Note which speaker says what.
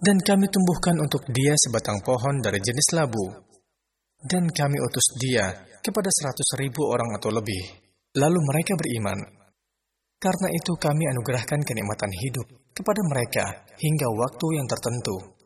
Speaker 1: Dan kami tumbuhkan untuk dia sebatang pohon dari jenis labu. Dan kami utus dia kepada 100.000 orang atau lebih. Lalu mereka beriman. Karena itu kami anugerahkan kenikmatan hidup kepada mereka hingga waktu yang tertentu.